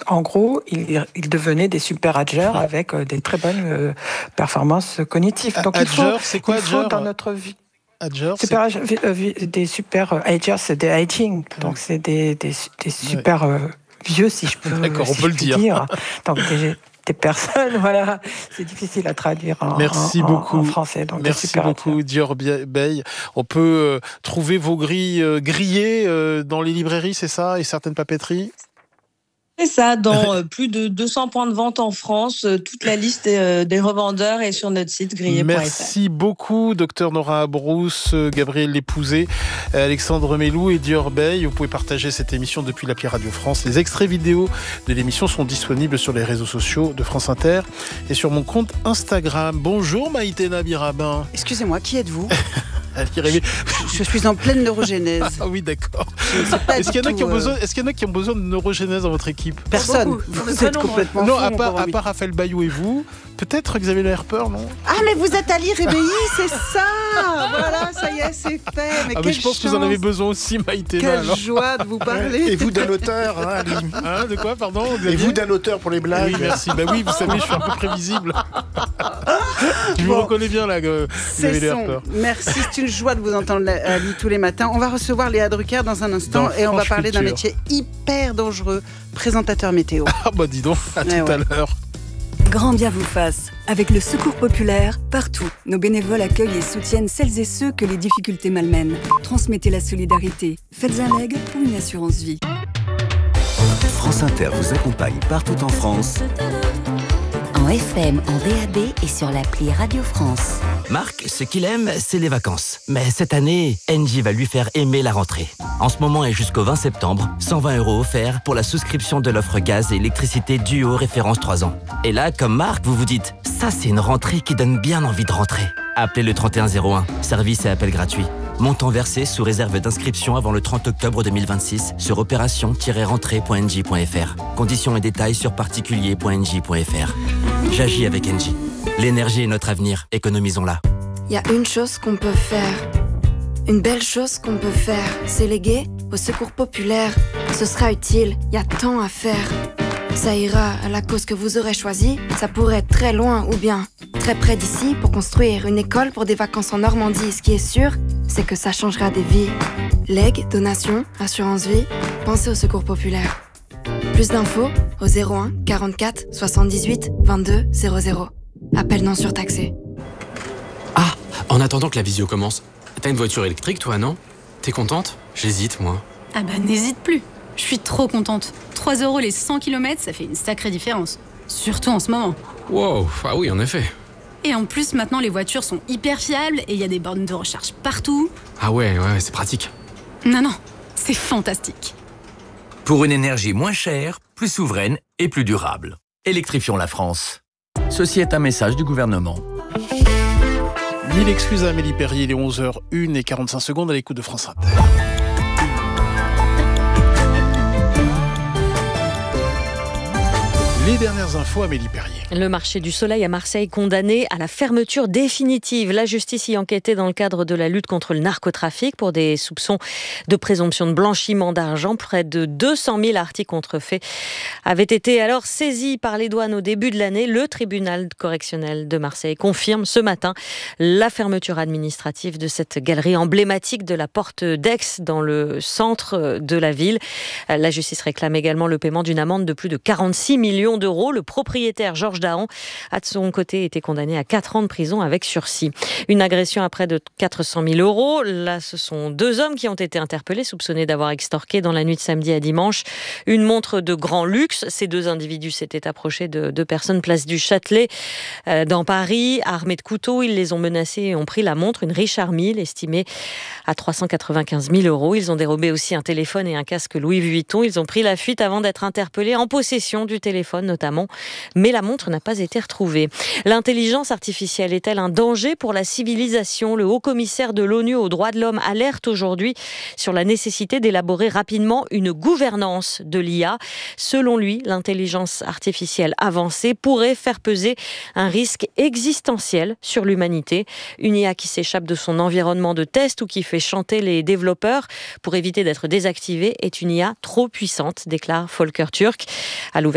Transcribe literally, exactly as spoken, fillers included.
en gros, ils, ils devenaient des super agers avec euh, des très bonnes euh, performances cognitives. Donc, Ager, il faut, c'est quoi, il faut Ager dans notre vie. Ager, Super, c'est... euh, des super euh, agers, c'est des aging. Donc, Ouais. c'est des, des, des super euh, vieux, si je peux, D'accord, si on peut je le puis dire. dire. Donc, des, des personnes, voilà, c'est difficile à traduire en, Merci en, beaucoup. en français. Donc, Merci beaucoup, Dior Bey. On peut euh, trouver vos grilles euh, grillées euh, dans les librairies, c'est ça, et certaines papeteries? C'est ça, dans euh, plus de deux cents points de vente en France. Euh, toute la liste euh, des revendeurs est sur notre site grillé point f r. Merci beaucoup, docteur Nora Brousse, Gabriel Lépousé, Alexandre Melou et Dior Bey. Vous pouvez partager cette émission depuis l'appli Radio France. Les extraits vidéo de l'émission sont disponibles sur les réseaux sociaux de France Inter et sur mon compte Instagram. Bonjour Maïté Nabirabin. Excusez-moi, qui êtes-vous? je, je suis en pleine neurogénèse. Ah oui, d'accord. Est-ce qu'il y en a qui ont besoin, est-ce qu'il y en a qui ont besoin de neurogénèse dans votre équipe? Personne. Vous êtes complètement non, fou, à part, à part Raphaël Bayou et vous, peut-être Xavier Le Herpeur, non? Ah, mais vous êtes Ali Rébéi, c'est ça. Voilà, ça y est, c'est fait. Mais, ah, mais je pense chance. que vous en avez besoin aussi, Maïté. Quelle alors. joie de vous parler. Et vous d'un auteur, hein, Ali. Hein, de quoi, pardon, Xavier? Et vous d'un auteur pour les blagues. Oui, merci. Bah oui, vous savez, je suis un peu prévisible. Je vous bon, reconnais bien, là, Xavier Le Herpeur. Merci, c'est une joie de vous entendre, Ali, tous les matins. On va recevoir Léa Drucker dans un instant dans et on va parler d'un métier hyper dangereux, présentateur météo. Ah bah dis donc, à Mais tout ouais. à l'heure. Grand bien vous fasse. Avec le Secours Populaire, partout, nos bénévoles accueillent et soutiennent celles et ceux que les difficultés malmènent. Transmettez la solidarité. Faites un leg ou une assurance vie. France Inter vous accompagne partout en France. En F M, en D A B et sur l'appli Radio France. Marc, ce qu'il aime, c'est les vacances. Mais cette année, Engie va lui faire aimer la rentrée. En ce moment et jusqu'au vingt septembre, cent vingt euros offerts pour la souscription de l'offre gaz et électricité Duo référence trois ans. Et là, comme Marc, vous vous dites, ça c'est une rentrée qui donne bien envie de rentrer. Appelez le trente et un zéro un, service et appel gratuit. Montant versé sous réserve d'inscription avant le trente octobre deux mille vingt-six sur opération tiret rentrée point engie point f r. Conditions et détails sur particulier point engie point f r. J'agis avec Engie. L'énergie est notre avenir, économisons-la. Il y a une chose qu'on peut faire. Une belle chose qu'on peut faire. C'est léguer au Secours Populaire. Ce sera utile, il y a tant à faire. Ça ira à la cause que vous aurez choisie. Ça pourrait être très loin ou bien très près d'ici pour construire une école pour des vacances en Normandie. Ce qui est sûr, c'est que ça changera des vies. Legs, donations, assurance vie, pensez au Secours Populaire. Plus d'infos au zéro un quarante-quatre soixante-dix-huit vingt-deux zéro zéro. Appel non surtaxé. Ah, en attendant que la visio commence, t'as une voiture électrique toi, non? T'es contente? J'hésite, moi. Ah bah n'hésite plus. Je suis trop contente. trois euros les cent kilomètres, ça fait une sacrée différence. Surtout en ce moment. Wow, ah oui, en effet. Et en plus, maintenant, les voitures sont hyper fiables et il y a des bornes de recharge partout. Ah ouais, ouais, c'est pratique. Non, non, c'est fantastique. Pour une énergie moins chère, plus souveraine et plus durable. Électrifions la France. Ceci est un message du gouvernement. Mille excuses à Amélie Perrier, il est onze heures une et quarante-cinq secondes à l'écoute de France Inter. Les dernières infos, Amélie Perrier. Le marché du soleil à Marseille condamné à la fermeture définitive. La justice y enquêtait dans le cadre de la lutte contre le narcotrafic pour des soupçons de présomption de blanchiment d'argent. Près de deux cent mille articles contrefaits avaient été alors saisis par les douanes au début de l'année. Le tribunal correctionnel de Marseille confirme ce matin la fermeture administrative de cette galerie emblématique de la Porte d'Aix dans le centre de la ville. La justice réclame également le paiement d'une amende de plus de quarante-six millions d'euros. Le propriétaire Georges Dahan a de son côté été condamné à quatre ans de prison avec sursis. Une agression à près de quatre cent mille euros. Là, ce sont deux hommes qui ont été interpellés, soupçonnés d'avoir extorqué dans la nuit de samedi à dimanche une montre de grand luxe. Ces deux individus s'étaient approchés de deux personnes place du Châtelet euh, dans Paris, armés de couteaux. Ils les ont menacés et ont pris la montre, une Richard Mille, estimée à trois cent quatre-vingt-quinze mille euros. Ils ont dérobé aussi un téléphone et un casque Louis Vuitton. Ils ont pris la fuite avant d'être interpellés en possession du téléphone notamment, mais la montre n'a pas été retrouvée. L'intelligence artificielle est-elle un danger pour la civilisation? Le haut-commissaire de l'ONU aux droits de l'homme alerte aujourd'hui sur la nécessité d'élaborer rapidement une gouvernance de l'I A. Selon lui, l'intelligence artificielle avancée pourrait faire peser un risque existentiel sur l'humanité. Une I A qui s'échappe de son environnement de test ou qui fait chanter les développeurs pour éviter d'être désactivée est une I A trop puissante, déclare Volker Turk. À